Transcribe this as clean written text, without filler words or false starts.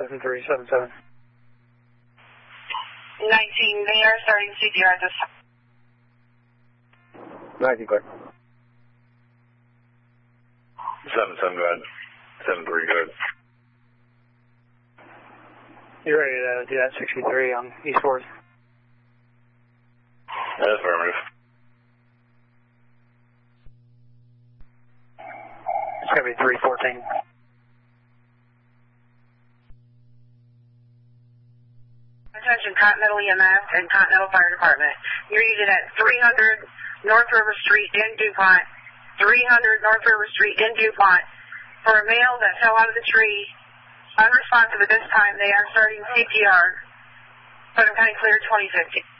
7377. 19, they are starting CPR at this time. 19, go ahead. 77, go ahead. 73, go ahead. You ready to do that 63 on East 4th? Affirmative. It's going to be 314. Attention Continental EMS and Continental Fire Department. You're needed at 300 North River Street in DuPont. 300 North River Street in DuPont. For a male that fell out of the tree, unresponsive at this time, they are starting CPR. Putnam County Clear 2050.